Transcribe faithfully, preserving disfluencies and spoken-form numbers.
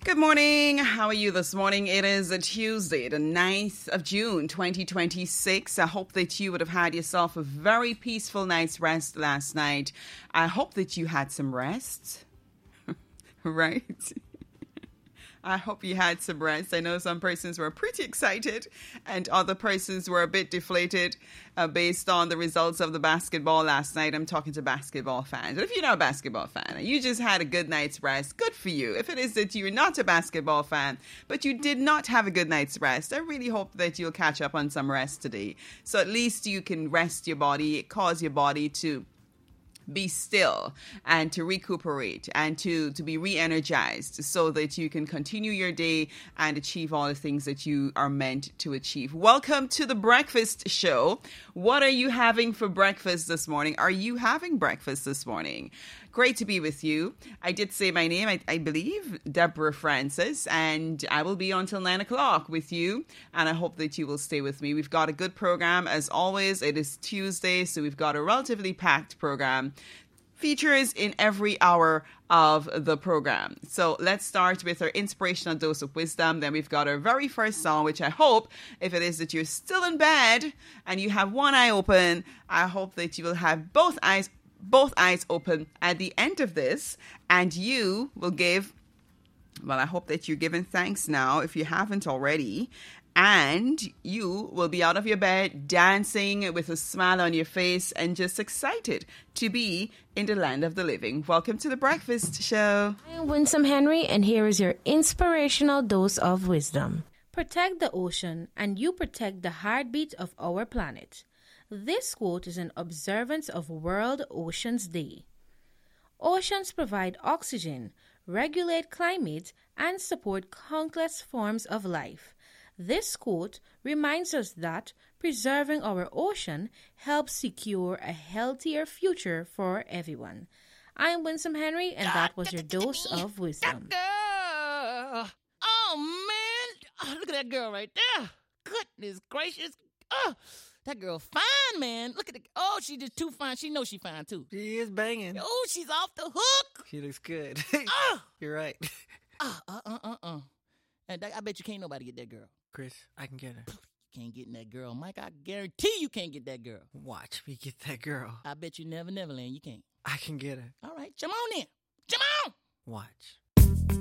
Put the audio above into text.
Good morning. How are you this morning? It is a Tuesday, the ninth of June, twenty twenty-six. I hope that you would have had yourself a very peaceful night's rest last night. I hope that you had some rest, right? I hope you had some rest. I know some persons were pretty excited and other persons were a bit deflated uh, based on the results of the basketball last night. I'm talking to basketball fans. If you're not a basketball fan and you just had a good night's rest, good for you. If it is that you're not a basketball fan, but you did not have a good night's rest, I really hope that you'll catch up on some rest today. So at least you can rest your body, cause your body to be still and to recuperate and to, to be re-energized so that you can continue your day and achieve all the things that you are meant to achieve. Welcome to the breakfast show. What are you having for breakfast this morning? Are you having breakfast this morning? Great to be with you. I did say my name, I, I believe, Deborah Francis, and I will be on till nine o'clock with you, and I hope that you will stay with me. We've got a good program, as always. It is Tuesday, so we've got a relatively packed program. Features in every hour of the program. So let's start with our inspirational dose of wisdom. Then we've got our very first song, which I hope, if it is that you're still in bed and you have one eye open, I hope that you will have both eyes both eyes open at the end of this, and you will give, well, I hope that you're giving thanks now if you haven't already, and you will be out of your bed dancing with a smile on your face and just excited to be in the land of the living. Welcome to the breakfast show. I'm Winsome Henry, and here is your inspirational dose of wisdom. Protect the ocean, and you protect the heartbeat of our planet. This quote is in observance of World Oceans Day. Oceans provide oxygen, regulate climate, and support countless forms of life. This quote reminds us that preserving our ocean helps secure a healthier future for everyone. I'm Winsome Henry, and that was your dose of wisdom. Girl. Oh, man. Oh, look at that girl right there. Goodness gracious. Oh. That girl fine, man. Look at the... Oh, she just too fine. She knows she fine, too. She is banging. Oh, she's off the hook. She looks good. Oh. You're right. Uh, uh, uh, uh, uh. And I bet you can't nobody get that girl. Chris, I can get her. You can't get in that girl. Mike, I guarantee you can't get that girl. Watch me get that girl. I bet you never, never land. You can't. I can get her. All right, come on in. Come on. Watch.